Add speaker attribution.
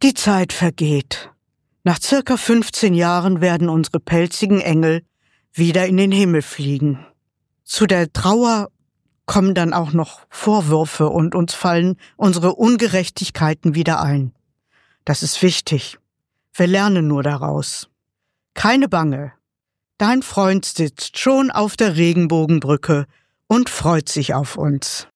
Speaker 1: Die Zeit vergeht. Nach circa 15 Jahren werden unsere pelzigen Engel wieder in den Himmel fliegen. Zu der Trauer kommen dann auch noch Vorwürfe und uns fallen unsere Ungerechtigkeiten wieder ein. Das ist wichtig. Wir lernen nur daraus. Keine Bange. Dein Freund sitzt schon auf der Regenbogenbrücke und freut sich auf uns.